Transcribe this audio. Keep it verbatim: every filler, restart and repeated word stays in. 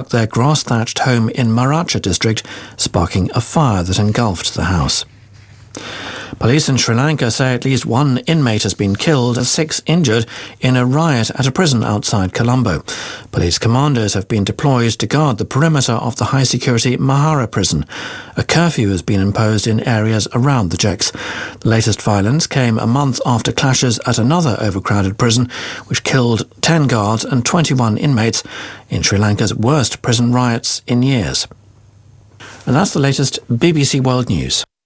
struck their grass-thatched home in Maracha district, sparking a fire that engulfed the house. Police in Sri Lanka say at least one inmate has been killed and six injured in a riot at a prison outside Colombo. Police commandos have been deployed to guard the perimeter of the high-security Mahara prison. A curfew has been imposed in areas around the Jeks. The latest violence came a month after clashes at another overcrowded prison, which killed ten guards and twenty-one inmates in Sri Lanka's worst prison riots in years. And that's the latest B B C World News.